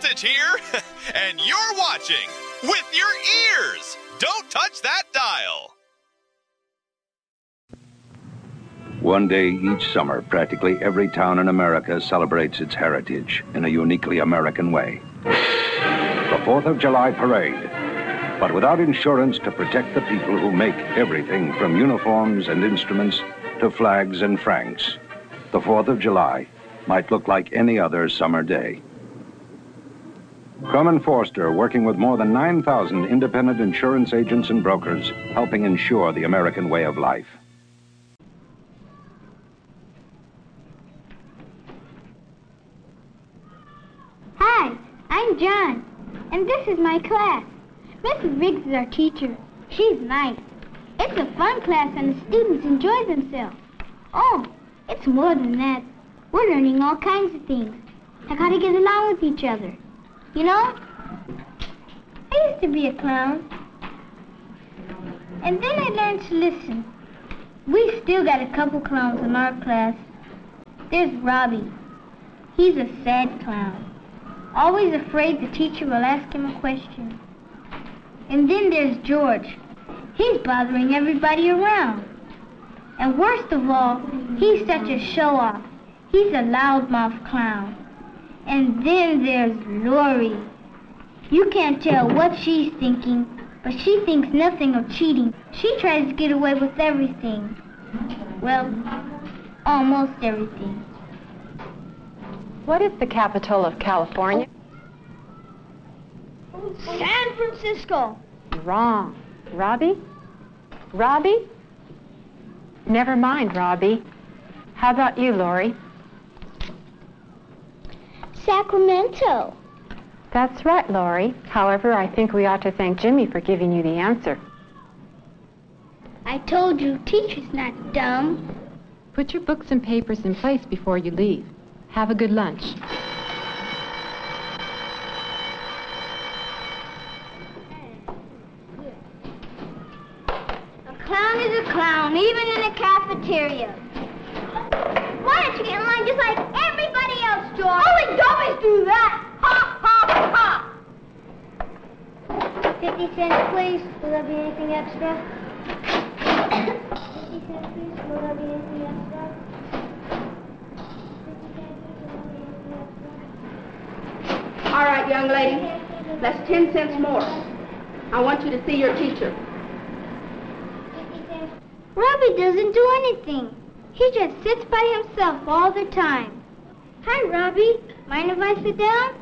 message here, and you're watching with your ears. Don't touch that dial. One day each summer, practically every town in America celebrates its heritage in a uniquely American way. The 4th of July parade. But without insurance to protect the people who make everything from uniforms and instruments to flags and francs, the 4th of July might look like any other summer day. Crum & Forster, working with more than 9,000 independent insurance agents and brokers, helping insure the American way of life. Hi, I'm John, and this is my class. Mrs. Riggs is our teacher. She's nice. It's a fun class, and the students enjoy themselves. Oh, it's more than that. We're learning all kinds of things, like how to get along with each other. You know, I used to be a clown, and then I learned to listen. We still got a couple clowns in our class. There's Robbie. He's a sad clown. Always afraid the teacher will ask him a question. And then there's George. He's bothering everybody around. And worst of all, he's such a show-off. He's a loudmouth clown. And then there's Lori. You can't tell what she's thinking, but she thinks nothing of cheating. She tries to get away with everything. Well, almost everything. What is the capital of California? San Francisco. Wrong. Robbie? Robbie? Never mind, Robbie. How about you, Lori? Sacramento. That's right, Lori. However, I think we ought to thank Jimmy for giving you the answer. I told you, teacher's not dumb. Put your books and papers in place before you leave. Have a good lunch. A clown is a clown, even in a cafeteria. Why don't you get in line just like everybody else, George? Only dummies do that! Ha, ha, ha! 50 cents, please. Will there be anything extra? 50 cents, please. Will there be anything extra? All right, young lady, that's 10 cents more. I want you to see your teacher. Robbie doesn't do anything. He just sits by himself all the time. Hi, Robbie. Mind if I sit down?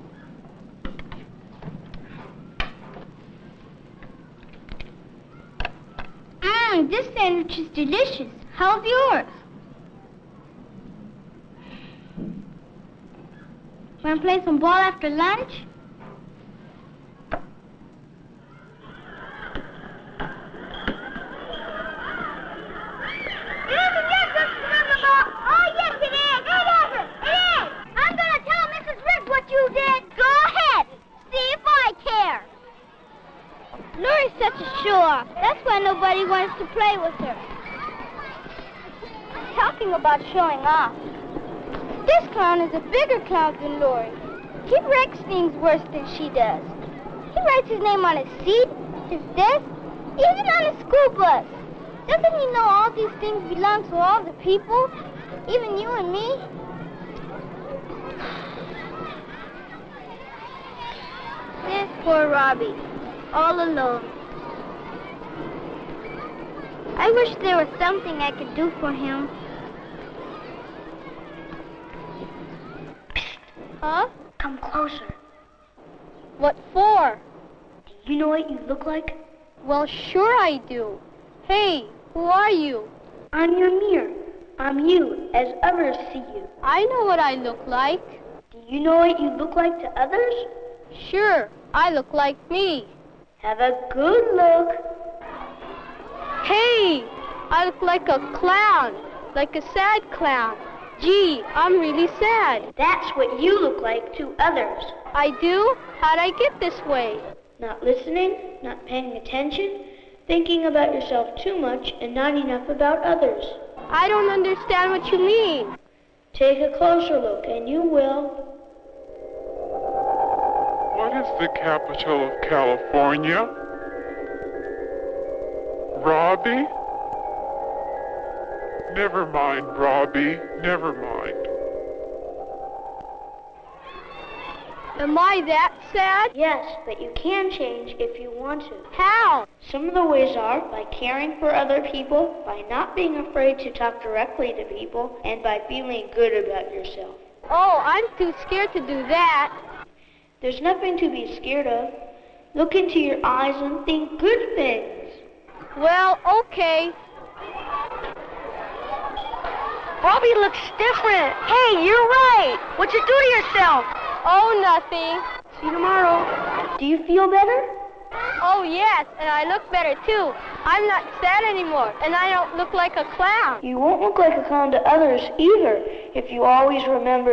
This sandwich is delicious. How's yours? Want to play some ball after lunch? Oh, yes, it is. It is. It is. I'm going to tell Mrs. Riggs what you did. Go ahead. See if I care. Lori's such a show-off. That's why nobody wants to play with her. Talking about showing off. This clown is a bigger clown than Lori. He wrecks things worse than she does. He writes his name on his seat, his desk, even on a school bus. Doesn't he know all these things belong to all the people? Even you and me? This poor Robbie, all alone. I wish there was something I could do for him. Huh? Come closer. What for? Do you know what you look like? Well, sure I do. Hey, who are you? I'm your mirror. I'm you, as others see you. I know what I look like. Do you know what you look like to others? Sure, I look like me. Have a good look. Hey, I look like a clown, like a sad clown. Gee, I'm really sad. That's what you look like to others. I do? How'd I get this way? Not listening, not paying attention, thinking about yourself too much and not enough about others. I don't understand what you mean. Take a closer look and you will. What is the capital of California? Robbie? Never mind, Robbie. Never mind. Am I that sad? Yes, but you can change if you want to. How? Some of the ways are by caring for other people, by not being afraid to talk directly to people, and by feeling good about yourself. Oh, I'm too scared to do that. There's nothing to be scared of. Look into your eyes and think good things. Well, okay. Robbie looks different. Hey, you're right. What'd you do to yourself? Oh, nothing. See you tomorrow. Do you feel better? Oh, yes, and I look better, too. I'm not sad anymore, and I don't look like a clown. You won't look like a clown to others, either, if you always remember